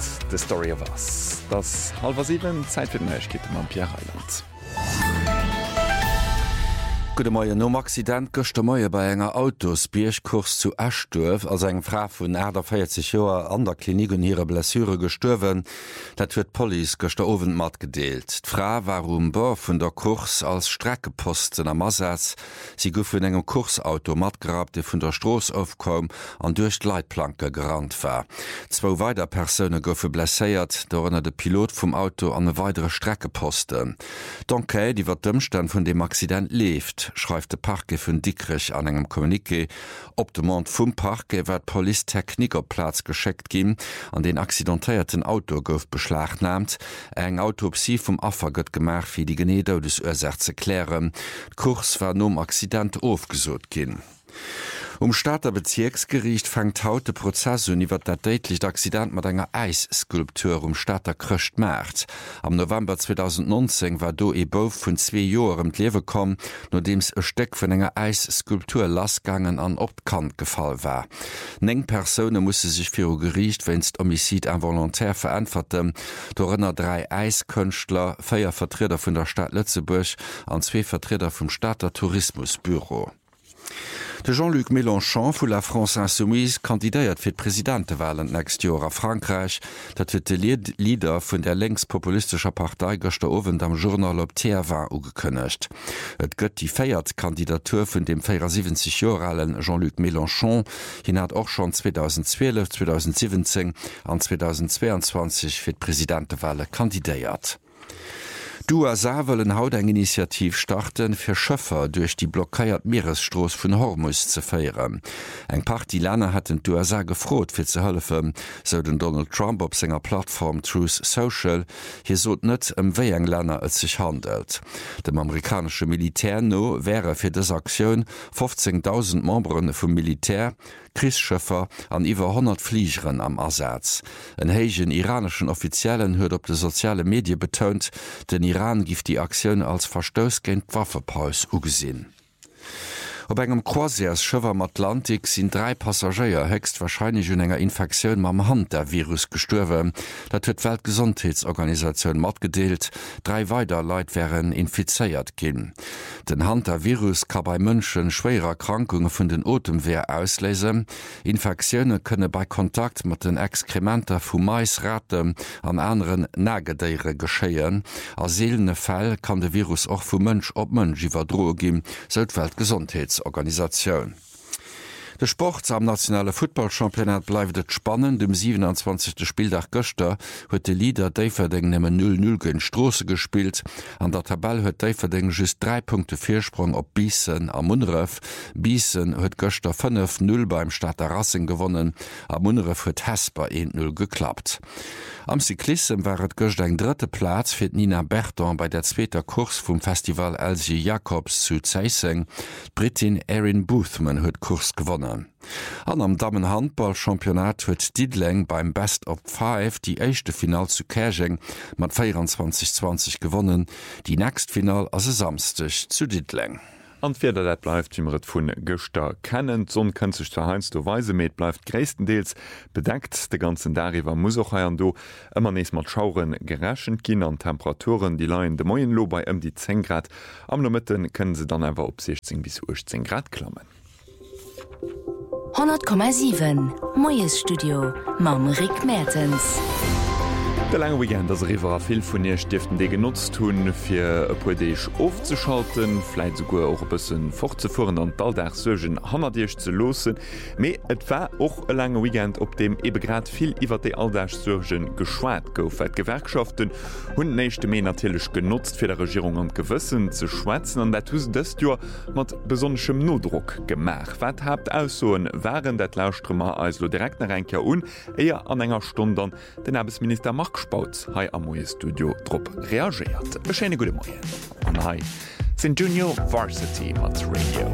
The Story of Us. Das 6:30 Zeit für den Neuigkeiten am Pierre Heiland. Gute Morgen. No Accident gestern Morgen bei enger Autosbierchkurs zu Ashturf, als eng Frau von 40 Jahren an der Klinik und ihre Blessure gestorben. Das wird Police gestern Abend mat gedeelt. Die Frau war Bord von der Kurs als Streckeposten am Einsatz. Sie gouf von engem Kursauto matgerat, der von der Straße aufkam und durch die Leitplanke gerannt war. 2 weitere Personen goufen blessiert, darunter der Pilot vom Auto an eine weitere Streckeposten. Danke, die wird Umstand von dem Accident lebt, schreibt der Parke vun Dickrich an engem Kommuniqué. Op dem Mont vum Parke wird Polizeitechnik op Platz gescheckt gin, an den accidentéierten Auto gouf beschlagnahmt. Eng Autopsie vom Affer gëtt gemacht, fir die Geneedesursach ze klären. Kurs war nom Accident aufgesot gin. Staater Bezirksgericht fängt haut de Prozess iwwer dat deitlich Accident mat enger Eisskulptur Staater krcht März. Am November 2019 war do bof vun 2 Joren Lewe kom, nodems e Steck vun enger Eisskulptur Lastgangen an Opkant gefall war. 9 Persone musse sich fir Gericht wennst Homizid involontär verantworten, dorënner 3 Eiskünstler, 4 Vertreter vun der Stadt Lützeburg an 2 Vertreter vom Staater Tourismusbüro. De Jean-Luc Mélenchon vu la France Insoumise kandidéiert fir d'Präsidentewahlen nächst Jahr a Frankreich. Dat huet de Leader vun der längst populistischer Partei gestern Abend am Journal op TF1 ugekënnecht. Et gëtt die Kandidatur vun dem 74 Jahre alten Jean-Luc Mélenchon. Hin hat auch schon 2012, 2017 an 2022 fir d'Präsidentewahlen kandidéiert. Die USA wollen haut eng Initiativ starten, fir Schëffer durch die blockéiert Meeresstroos vun Hormuz ze feieren. Eng paar die Länder hat die USA gefrot fir ze hëllefen, so den Donald Trump op senger Plattform Truth Social, hier sot net wéi eng Länner et sich handelt. Dem amerikanische Militär no wäre fir des Aktion 15.000 Membren vum Militär, Kriesschëffer an iwwer 100 Fliegeren am Ersatz. En héigen iranischen Offiziellen huet op de soziale Medien betont, den Iran gift die Aktion als Verstoß gegen Waffenpaus ugesinn. Op engem Croisièrschiff am Atlantik sind 3 Passagier höchstwahrscheinlich un enger Infektion mam Hantavirus gestorben. Dat huet Weltgesundheitsorganisation matgedeelt. 3 weiter Leute wären infizeiert gin. Den Hantavirus kann bei Mënschen schwerer Krankungen vun den Atemwehr auslesen. Infektionen könne bei Kontakt mit den Exkrementer vu Mais, Ratten an anderen Nagedeiere geschéien. A seelene Fäll kann der Virus auch vu Mënsch op Mënsch iwwerdroe gin, so Weltgesundheitsorganisation. Der Sport am nationale Footballchampionat bleibt et spannend. Dem 27. Spieltag gëster huet de Leader Daverding nemme 0-0 gegen Strasse gespielt. An der Tabelle huet Daverding just 3 Punkte Vorsprung op Biessen am Munref. Biessen huet gëster 5-0 beim Stadter Racing gewonnen. Am Munref huet Hesper 1-0 geklappt. Am Cyclism waret gëcht eng 3. Platz fir Nina Berton bei der 2. Kurs vum Festival Elsie Jacobs zu Zeissing. Britin Erin Boothman huet Kurs gewonnen. An am Damenhandballchampionat huet Didling beim Best of 5 die erste Final zu Käging mat 24-20 gewonnen. Die nächst Final as Samstag zu Didling. An Vierder dat bleibt ëmmer vun Göster kennen, son kën sech der Heinz do Weisemeet bleibt gréistendeels bedeckt de ganzen Dariwer muss auch heieren do ëmmer nees mat Schauren gerächen ginn an Temperaturen, die laien de Moien lo bei die 10 Grad. Am Nomitten kënnen se dann ewer op 16 bis 18 Grad klammen. 100,7 Moes Studio Mam Rick Mertens. Der lange Weekend das River viel von ihr Stiften die genutzt tun für poetisch aufzuschalten, vielleicht sogar auch ein bisschen fortzufahren und bald Sögen Hammerdisch zu losen. Aber es war auch ein langer Weekend, auf dem eben gerade viel über die Alltagssögen geschwärzt gouf. Die Gewerkschaften haben nächste Mal natürlich genutzt, für die Regierung und Gewissen zu schwätzen und das haben das Jahr mit besonderem Notdruck gemacht. Was habt auch so während der Lausströmer also direkt nach Reinkehr und eher an einer Stunde den Arbeitsminister Mark Spaut hai am Moes Studio drop reagiert. Beschene gute Morgen. An hai sind Junior Varsity mat Radio.